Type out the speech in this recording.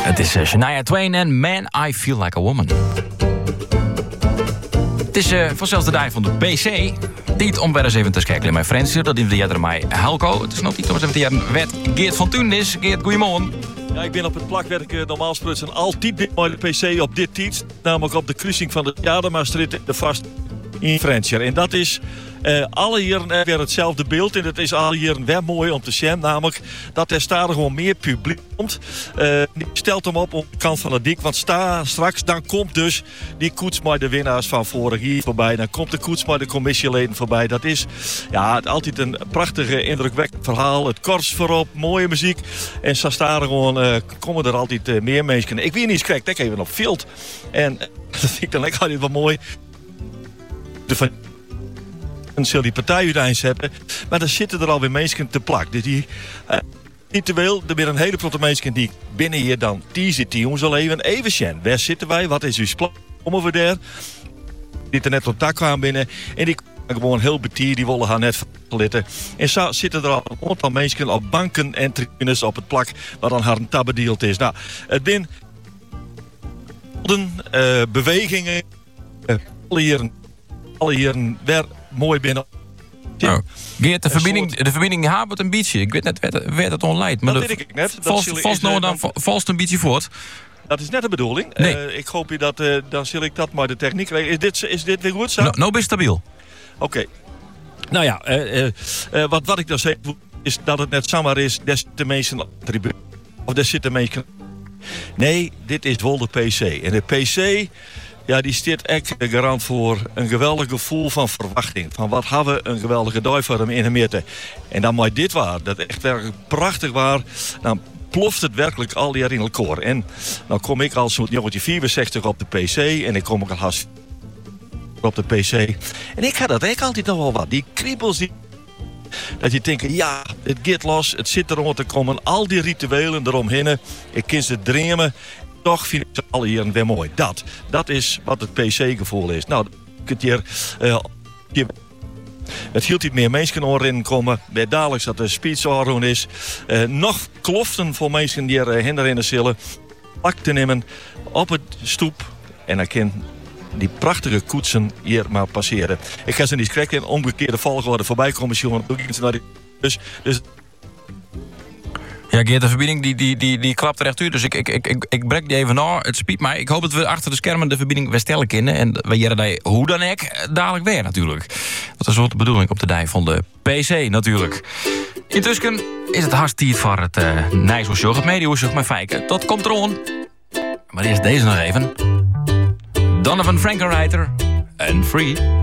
Het is Shania Twain en Man, I Feel Like a Woman. Het is vanzelfs de dag van de PC. Tijd om weer eens even te schakelen in mijn friends. Dat is de jaren mij Helco. Het is nog niet om eens even te jaren wet Geert van Toen is. Geert, goeiemorgen. Ja, ik ben op het plakwerk normaal gesproken altijd bij de PC op dit tijd. Namelijk op de kruising van de Jademaastrit de vast in Frencher. En dat is alle jaren weer hetzelfde beeld. En het is alle jaren weer mooi om te zien. Namelijk dat er staat gewoon meer publiek komt. Die stelt hem op de kant van de dik. Want straks dan komt dus die koets met de winnaars van vorig jaar voorbij. Dan komt de koets met de commissieleden voorbij. Dat is altijd een prachtige, indrukwekkend verhaal. Het kors voorop, mooie muziek. En zo staan er gewoon, komen er altijd meer mensen. Ik weet niet, kijk even op Vilt. En dat vind ik dan ook altijd wel mooi. En zullen die partij uiteindelijk hebben. Maar dan zitten er alweer mensen te plak. Dus die, niet te veel. Er zijn een hele grote mensen die binnen hier dan die zitten. Ons al even zien. Waar zitten wij? Wat is uw plan? Komen we daar? Die er net op tak kwamen binnen. En die gewoon heel betier. Die willen haar net verlitten. En zo zitten er al een aantal mensen op banken en tribunes op het plak. Waar dan haar een tabbedeeld is. Nou, het bin bewegingen. Alle heren weer mooi binnen. Oh. Geert, de verbinding habert een beetje. Ik weet net waar het online. Maar dat weet ik net. Valst een beetje voort. Dat is net de bedoeling. Nee. Ik hoop je dat, dan zal ik dat maar de techniek regelen. Is dit weer goed zo? Nou ben je stabiel. Oké. Nou ja, wat ik dan zeg is dat het net zomaar is. Des te mensen op de tribune. Of des zitten mensen. Nee, dit is wel de PC. En de PC. Ja, die staat echt garant voor een geweldig gevoel van verwachting. Van wat hebben we een geweldige dag voor hem in de midden. En dan mooi dit waar, dat echt werkelijk prachtig waar. Dan ploft het werkelijk al die in elkaar. En dan kom ik als zo'n jongetje 64 op de PC. En ik kom ook al haast op de PC. En ik ga dat echt altijd nog wel wat. Die kriebels die... Dat je denkt, ja, het gaat los, het zit erom te komen. Al die rituelen eromheen. Ik kan ze dreamen. Toch vind ik ze alle hier weer mooi. Dat is wat het PC-gevoel is. Nou, het hier... Het hield niet meer mensen erin komen. Bij dadelijk dat de speedsoren is. Nog kloften voor mensen die er hinderen zullen. Plak te nemen op het stoep. En dan kan die prachtige koetsen hier maar passeren. Ik ga ze niet correct in omgekeerde volgorde voorbij komen. Dus ja, Geert, de verbinding die klapt er echt uit. Dus ik brek die even na. Het spijt mij. Ik hoop dat we achter de schermen de verbinding weer stellen kunnen. En we jaren die hoe dan ook dadelijk weer natuurlijk. Dat is wat de bedoeling op de dij van de PC natuurlijk. Intussen is het hartstikke voor het Nijshoesjoch, het Mediehoesjoch met Fijken. Dat komt erom. Maar eerst deze nog even. Donovan Frankenreiter en Free.